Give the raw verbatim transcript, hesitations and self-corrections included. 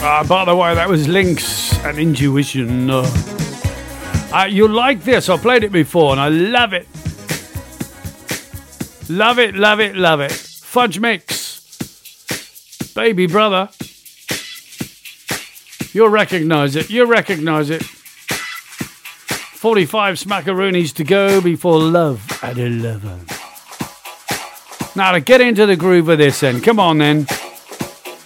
Uh, by the way, that was Lynx and Intuition. Uh, uh, you like this? I played it before and I love it. Love it, love it, love it. Fudge Mix. Baby brother. You'll recognise it. You'll recognise it. forty-five smackaroonies to go before Love at eleven. Now to get into the groove of this then. Come on then.